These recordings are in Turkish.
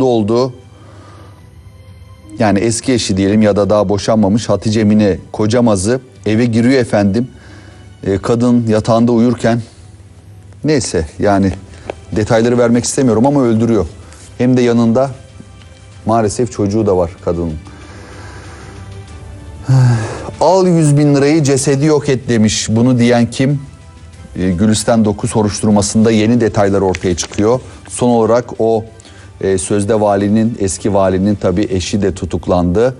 olduğu, yani eski eşi diyelim ya da daha boşanmamış Hatice Mine Kocamaz'ı eve giriyor efendim. Kadın yatağında uyurken, neyse yani detayları vermek istemiyorum ama öldürüyor. Hem de yanında maalesef çocuğu da var kadının. Al 100.000 lirayı, cesedi yok et demiş. Bunu diyen kim? Gülistan 9 soruşturmasında yeni detaylar ortaya çıkıyor. Son olarak o sözde valinin, eski valinin tabii eşi de tutuklandı.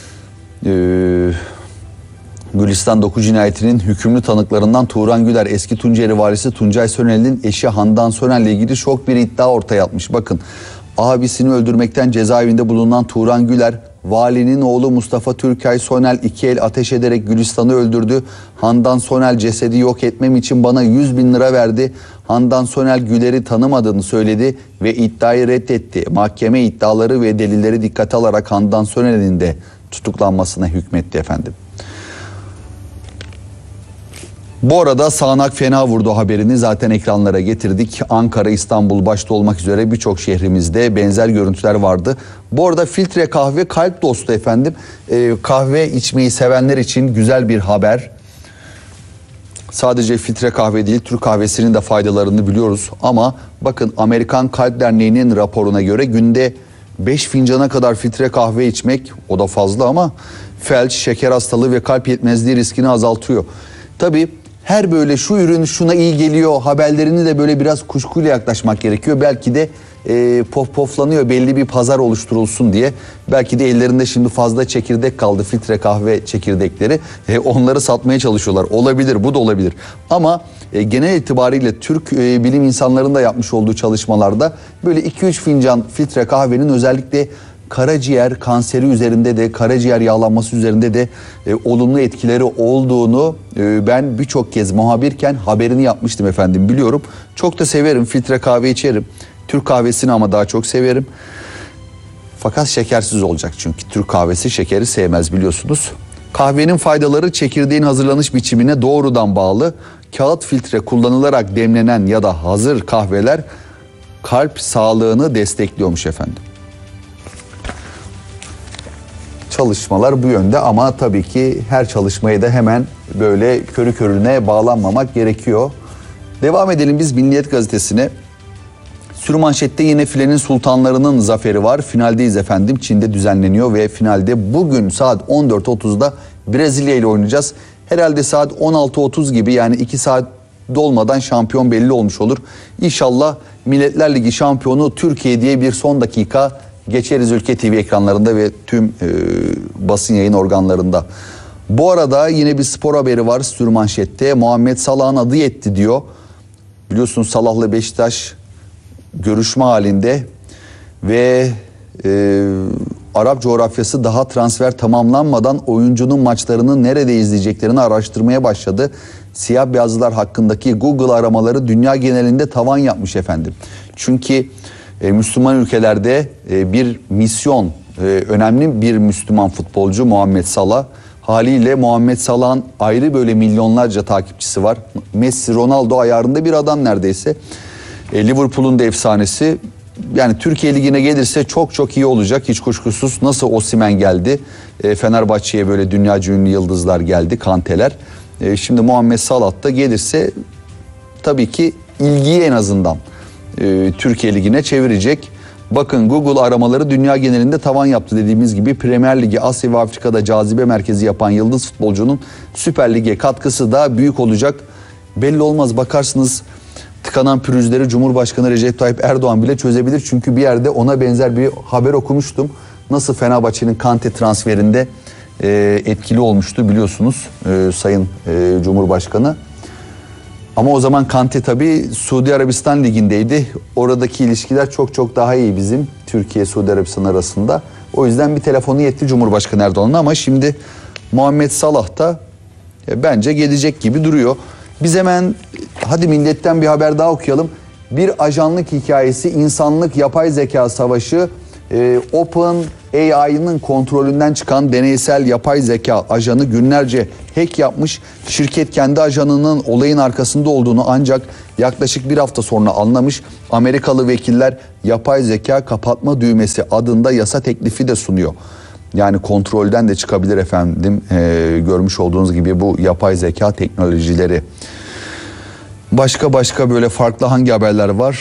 Gülistan 9 cinayetinin hükümlü tanıklarından Turan Güler, eski Tunceli valisi Tuncay Sönel'in eşi Handan Sönel'le ilgili şok bir iddia ortaya atmış. Bakın, abisini öldürmekten cezaevinde bulunan Turan Güler, valinin oğlu Mustafa Türkay Sönel 2 el ateş ederek Gülistan'ı öldürdü. Handan Sönel cesedi yok etmem için bana 100.000 lira verdi. Handan Sönel Güler'i tanımadığını söyledi ve iddiayı reddetti. Mahkeme iddiaları ve delilleri dikkate alarak Handan Sönel'in de tutuklanmasına hükmetti efendim. Bu arada sağanak fena vurdu haberini zaten ekranlara getirdik. Ankara, İstanbul başta olmak üzere birçok şehrimizde benzer görüntüler vardı. Bu arada filtre kahve kalp dostu efendim. Kahve içmeyi sevenler için güzel bir haber. Sadece filtre kahve değil, Türk kahvesinin de faydalarını biliyoruz. Ama bakın, Amerikan Kalp Derneği'nin raporuna göre günde 5 fincana kadar filtre kahve içmek, o da fazla ama felç, şeker hastalığı ve kalp yetmezliği riskini azaltıyor. Tabii her böyle şu ürün şuna iyi geliyor haberlerini de böyle biraz kuşkuyla yaklaşmak gerekiyor. Belki de poflanıyor, belli bir pazar oluşturulsun diye. Belki de ellerinde şimdi fazla çekirdek kaldı, filtre kahve çekirdekleri. Onları satmaya çalışıyorlar. Olabilir, bu da olabilir. Ama genel itibariyle Türk bilim insanlarının da yapmış olduğu çalışmalarda böyle 2-3 fincan filtre kahvenin özellikle karaciğer kanseri üzerinde de, karaciğer yağlanması üzerinde de olumlu etkileri olduğunu ben birçok kez muhabirken haberini yapmıştım efendim, biliyorum. Çok da severim, filtre kahve içerim. Türk kahvesini ama daha çok severim. Fakat şekersiz olacak, çünkü Türk kahvesi şekeri sevmez biliyorsunuz. Kahvenin faydaları çekirdeğin hazırlanış biçimine doğrudan bağlı. Kağıt filtre kullanılarak demlenen ya da hazır kahveler kalp sağlığını destekliyormuş efendim. Çalışmalar bu yönde ama tabii ki her çalışmaya da hemen böyle körü körüne bağlanmamak gerekiyor. Devam edelim biz Milliyet Gazetesi'ne. Sürmanşette yine filenin sultanlarının zaferi var. Finaldeyiz efendim. Çin'de düzenleniyor ve finalde bugün saat 14.30'da Brezilya ile oynayacağız. Herhalde saat 16.30 gibi, yani 2 saat dolmadan şampiyon belli olmuş olur. İnşallah Milletler Ligi şampiyonu Türkiye diye bir son dakika geçeriz Ülke TV ekranlarında ve tüm basın yayın organlarında. Bu arada yine bir spor haberi var sürmanşette. Muhammed Salah'ın adı yetti diyor. Biliyorsunuz Salah'la Beşiktaş görüşme halinde ve Arap coğrafyası daha transfer tamamlanmadan oyuncunun maçlarını nerede izleyeceklerini araştırmaya başladı. Siyah beyazlılar hakkındaki Google aramaları dünya genelinde tavan yapmış efendim. Çünkü Müslüman ülkelerde bir misyon, önemli bir Müslüman futbolcu Muhammed Salah. Haliyle Muhammed Salah'ın ayrı böyle milyonlarca takipçisi var. Messi, Ronaldo ayarında bir adam neredeyse. Liverpool'un da efsanesi. Yani Türkiye Ligi'ne gelirse çok çok iyi olacak hiç kuşkusuz. Nasıl Osimhen geldi, Fenerbahçe'ye böyle dünyaca ünlü yıldızlar geldi, Kanteler. Şimdi Muhammed Salah da gelirse tabii ki ilgiyi en azından Türkiye Ligi'ne çevirecek. Bakın, Google aramaları dünya genelinde tavan yaptı dediğimiz gibi. Premier Ligi, Asya ve Afrika'da cazibe merkezi yapan yıldız futbolcunun Süper Lig'e katkısı da büyük olacak. Belli olmaz, bakarsınız tıkanan pürüzleri Cumhurbaşkanı Recep Tayyip Erdoğan bile çözebilir. Çünkü bir yerde ona benzer bir haber okumuştum. Nasıl Fenerbahçe'nin Kante transferinde etkili olmuştu biliyorsunuz Sayın Cumhurbaşkanı. Ama o zaman Kante tabii Suudi Arabistan Ligi'ndeydi. Oradaki ilişkiler çok çok daha iyi bizim Türkiye-Suudi Arabistan arasında. O yüzden bir telefonu yetti Cumhurbaşkanı Erdoğan'a, ama şimdi Muhammed Salah da bence gelecek gibi duruyor. Biz hemen hadi Milliyet'ten bir haber daha okuyalım. Bir ajanlık hikayesi, insanlık yapay zeka savaşı Open AI'nın kontrolünden çıkan deneysel yapay zeka ajanı günlerce hack yapmış. Şirket kendi ajanının olayın arkasında olduğunu ancak yaklaşık bir hafta sonra anlamış. Amerikalı vekiller yapay zeka kapatma düğmesi adında yasa teklifi de sunuyor. Yani kontrolden de çıkabilir efendim, görmüş olduğunuz gibi bu yapay zeka teknolojileri. Başka böyle farklı hangi haberler var?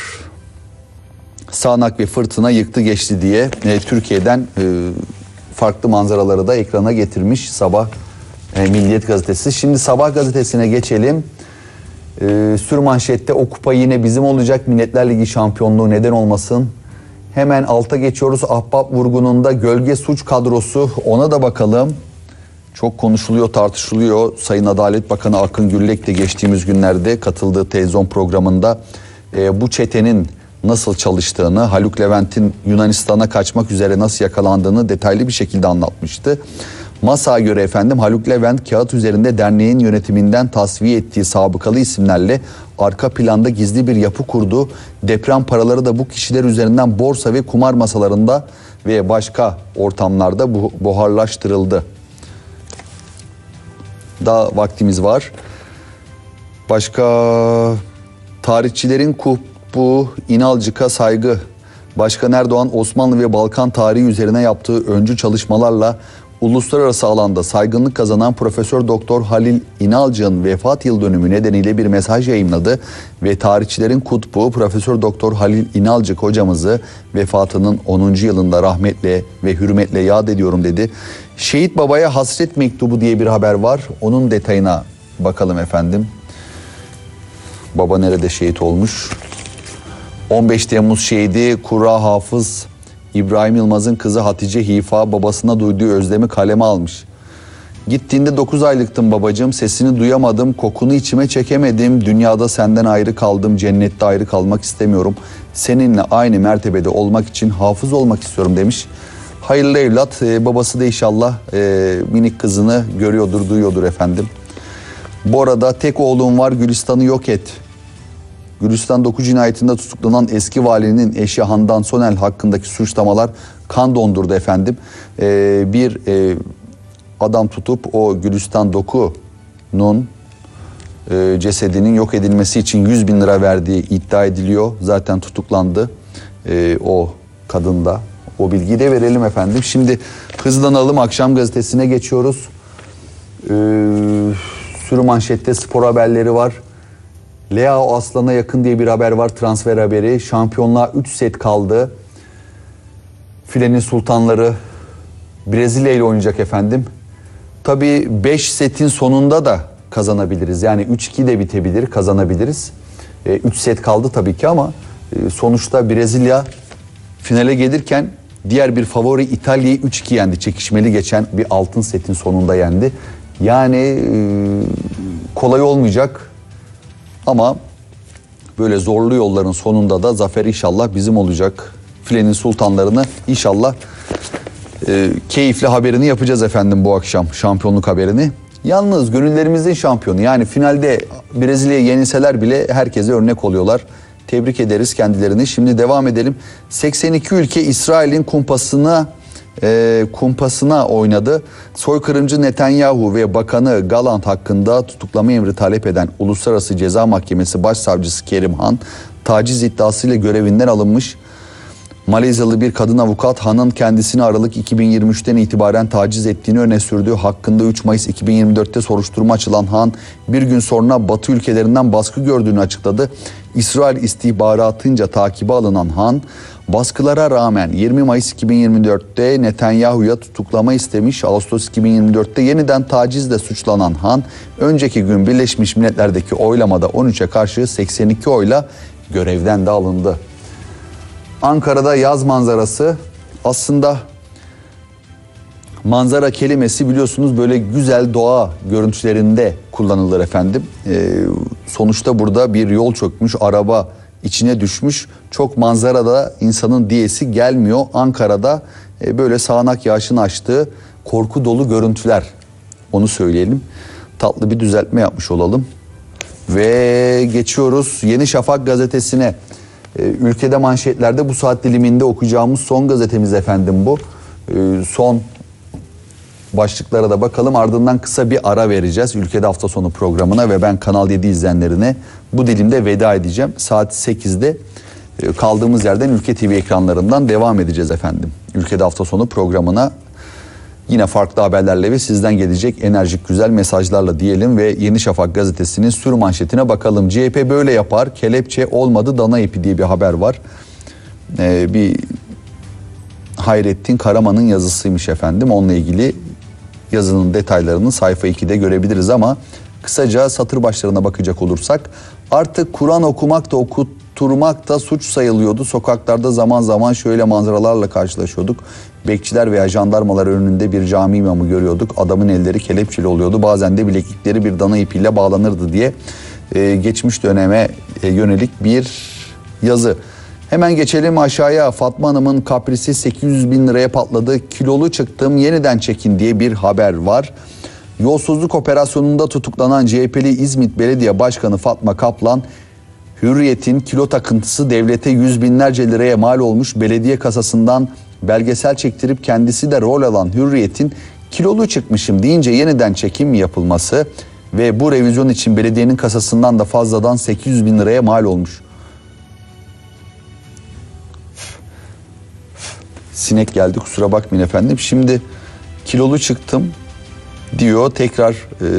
Sağanak ve fırtına yıktı geçti diye Türkiye'den farklı manzaraları da ekrana getirmiş Sabah Milliyet gazetesi. Şimdi Sabah gazetesine geçelim. Sürmanşette o kupa yine bizim olacak, Milletler Ligi şampiyonluğu neden olmasın? Hemen alta geçiyoruz. Ahbap Vurgun'un da gölge suç kadrosu, ona da bakalım. Çok konuşuluyor, tartışılıyor. Sayın Adalet Bakanı Akın Gürlek de geçtiğimiz günlerde katıldığı televizyon programında bu çetenin nasıl çalıştığını, Haluk Levent'in Yunanistan'a kaçmak üzere nasıl yakalandığını detaylı bir şekilde anlatmıştı. MASA'ya göre efendim Haluk Levent kağıt üzerinde derneğin yönetiminden tasfiye ettiği sabıkalı isimlerle arka planda gizli bir yapı kurdu. Deprem paraları da bu kişiler üzerinden borsa ve kumar masalarında ve başka ortamlarda buharlaştırıldı. Daha vaktimiz var. Başka tarihçilerin bu İnalcık'a saygı. Başkan Erdoğan Osmanlı ve Balkan tarihi üzerine yaptığı öncü çalışmalarla uluslararası alanda saygınlık kazanan Profesör Doktor Halil İnalcık'ın vefat yıl dönümü nedeniyle bir mesaj yayımladı ve tarihçilerin kutbu Profesör Doktor Halil İnalcık hocamızı vefatının 10. yılında rahmetle ve hürmetle yad ediyorum dedi. Şehit babaya hasret mektubu diye bir haber var. Onun detayına bakalım efendim. Baba nerede şehit olmuş? 15 Temmuz şehidi Kurra Hafız İbrahim Yılmaz'ın kızı Hatice Hifa babasına duyduğu özlemi kaleme almış. Gittiğinde 9 aylıktım babacığım, sesini duyamadım, kokunu içime çekemedim, dünyada senden ayrı kaldım, cennette ayrı kalmak istemiyorum. Seninle aynı mertebede olmak için hafız olmak istiyorum demiş. Hayırlı evlat, babası da inşallah minik kızını görüyordur, duyuyordur efendim. Bu arada tek oğlum var, Gülistan'ı yok et. Gülistan Doku cinayetinde tutuklanan eski valinin eşi Handan Sonel hakkındaki suçlamalar kan dondurdu efendim. Bir adam tutup o Gülistan Doku'nun cesedinin yok edilmesi için 100 bin lira verdiği iddia ediliyor. Zaten tutuklandı o kadın da. O bilgiyi de verelim efendim. Şimdi hızlanalım, Akşam Gazetesi'ne geçiyoruz. Sürü manşette spor haberleri var. Leao Aslan'a yakın diye bir haber var, transfer haberi. Şampiyonluğa 3 set kaldı. Filenin sultanları Brezilya ile oynayacak efendim. Tabii 5 setin sonunda da kazanabiliriz. Yani 3-2 de bitebilir, kazanabiliriz. 3 set kaldı tabii ki ama sonuçta Brezilya finale gelirken diğer bir favori İtalya'yı 3-2 yendi. Çekişmeli geçen bir altın setin sonunda yendi. Yani kolay olmayacak. Ama böyle zorlu yolların sonunda da zafer inşallah bizim olacak. Filenin sultanlarını inşallah keyifli haberini yapacağız efendim bu akşam, şampiyonluk haberini. Yalnız gönüllerimizin şampiyonu, yani finalde Brezilya'yı yenilseler bile herkese örnek oluyorlar. Tebrik ederiz kendilerini. Şimdi devam edelim. 82 ülke İsrail'in kumpasına oynadı. Soykırımcı Netanyahu ve Bakanı Gallant hakkında tutuklama emri talep eden Uluslararası Ceza Mahkemesi Başsavcısı Kerim Han taciz iddiasıyla görevinden alınmış. Malezyalı bir kadın avukat Han'ın kendisini Aralık 2023'ten itibaren taciz ettiğini öne sürdüğü hakkında 3 Mayıs 2024'te soruşturma açılan Han bir gün sonra Batı ülkelerinden baskı gördüğünü açıkladı. İsrail istihbaratınca takibe alınan Han baskılara rağmen 20 Mayıs 2024'te Netanyahu'ya tutuklama istemiş. Ağustos 2024'te yeniden tacizle suçlanan Han önceki gün Birleşmiş Milletler'deki oylamada 13'e karşı 82 oyla görevden de alındı. Ankara'da yaz manzarası, aslında manzara kelimesi biliyorsunuz böyle güzel doğa görüntülerinde kullanılır efendim. Sonuçta burada bir yol çökmüş, araba içine düşmüş, çok manzarada insanın diyesi gelmiyor. Ankara'da böyle sağanak yağışın açtığı korku dolu görüntüler, onu söyleyelim. Tatlı bir düzeltme yapmış olalım. Ve geçiyoruz Yeni Şafak gazetesine. Ülkede manşetlerde bu saat diliminde okuyacağımız son gazetemiz efendim bu. Son başlıklara da bakalım, ardından kısa bir ara vereceğiz Ülkede Hafta Sonu programına ve ben Kanal 7 izleyenlerine bu dilimde veda edeceğim. Saat 8'de kaldığımız yerden Ülke TV ekranlarından devam edeceğiz efendim. Ülkede Hafta Sonu programına yine farklı haberlerle ve sizden gelecek enerjik güzel mesajlarla diyelim ve Yeni Şafak gazetesinin sür manşetine bakalım. CHP böyle yapar, kelepçe olmadı dana ipi diye bir haber var. Bir Hayrettin Karaman'ın yazısıymış efendim. Onunla ilgili yazının detaylarını sayfa 2'de görebiliriz ama kısaca satır başlarına bakacak olursak artık Kur'an okumak da okutturmak da suç sayılıyordu. Sokaklarda zaman zaman şöyle manzaralarla karşılaşıyorduk. Bekçiler veya jandarmalar önünde bir cami imamı görüyorduk. Adamın elleri kelepçeli oluyordu. Bazen de bileklikleri bir dana ipiyle bağlanırdı diye geçmiş döneme yönelik bir yazı. Hemen geçelim aşağıya. Fatma Hanım'ın kaprisi 800 bin liraya patladı. Kilolu çıktım yeniden çekin diye bir haber var. Yolsuzluk operasyonunda tutuklanan CHP'li İzmit Belediye Başkanı Fatma Kaplan, Hürriyet'in kilo takıntısı devlete yüz binlerce liraya mal olmuş belediye kasasından belgesel çektirip kendisi de rol alan Hürriyet'in kilolu çıkmışım deyince yeniden çekim yapılması ve bu revizyon için belediyenin kasasından da fazladan 800 bin liraya mal olmuş. Sinek geldi, kusura bakmayın efendim. Şimdi kilolu çıktım diyor, tekrar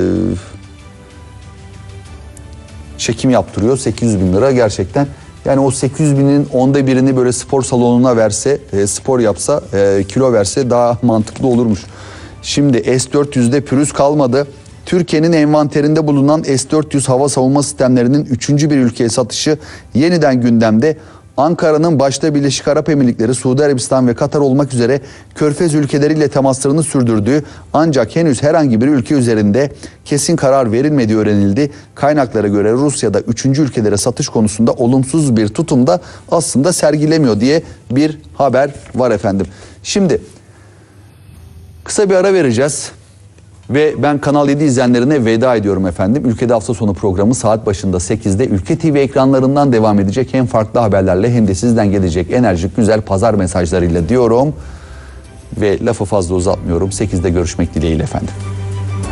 çekim yaptırıyor, 800 bin lira gerçekten. Yani o 800 binin onda birini böyle spor salonuna verse, spor yapsa, kilo verse daha mantıklı olurmuş. Şimdi S-400'de pürüz kalmadı. Türkiye'nin envanterinde bulunan S-400 hava savunma sistemlerinin 3. bir ülkeye satışı yeniden gündemde. Ankara'nın başta Birleşik Arap Emirlikleri, Suudi Arabistan ve Katar olmak üzere Körfez ülkeleriyle temaslarını sürdürdüğü ancak henüz herhangi bir ülke üzerinde kesin karar verilmediği öğrenildi. Kaynaklara göre Rusya'da 3. ülkelere satış konusunda olumsuz bir tutumda aslında sergilemiyor diye bir haber var efendim. Şimdi kısa bir ara vereceğiz. Ve ben Kanal 7 izleyenlerine veda ediyorum efendim. Ülkede Hafta Sonu programı saat başında 8'de Ülke TV ekranlarından devam edecek. Hem farklı haberlerle hem de sizden gelecek enerjik güzel pazar mesajlarıyla diyorum. Ve lafı fazla uzatmıyorum. 8'de görüşmek dileğiyle efendim.